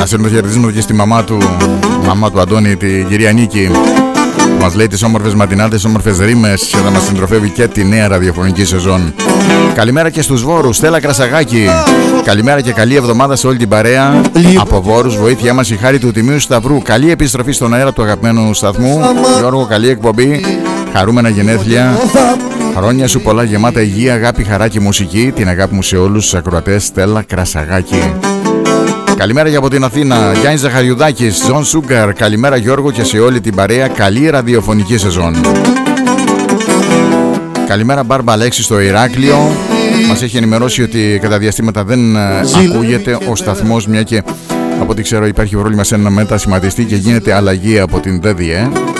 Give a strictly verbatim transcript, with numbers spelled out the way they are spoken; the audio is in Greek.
στείλουμε το χαιρετίσμα και στη μαμά του, μαμά του Αντώνη, την κυρία Νίκη. Μας λέει τις όμορφες ματινάτες, όμορφες ρήμες και θα μας συντροφεύει και τη νέα ραδιοφωνική σεζόν. Καλημέρα και στους Βόρους, Στέλλα Κρασαγάκη. Καλημέρα και καλή εβδομάδα σε όλη την παρέα. Από Βόρους, βοήθειά μας η χάρη του Τιμίου Σταυρού. Καλή επιστροφή στον αέρα του αγαπημένου σταθμού. Γιώργο, καλή εκπομπή. Χαρούμενα γενέθλια. Χρόνια σου πολλά, γεμάτα υγεία, αγάπη, χαρά και μουσική. Την αγάπη μου σε όλους τους ακροατές, Στέλλα Κρασαγάκη. Καλημέρα και από την Αθήνα, Γιάννης Ζαχαριουδάκης, Τζον Σούγκαρ. Καλημέρα Γιώργο και σε όλη την παρέα. Καλή ραδιοφωνική σεζόν. Καλημέρα Μπάρμπα Αλέξη στο Ηράκλειο. Μας έχει ενημερώσει ότι κατά διαστήματα δεν ακούγεται ο σταθμός, μια και από ό,τι ξέρω υπάρχει πρόβλημα σε ένα μετασχηματιστή και γίνεται αλλαγή από την ΔΔΕ.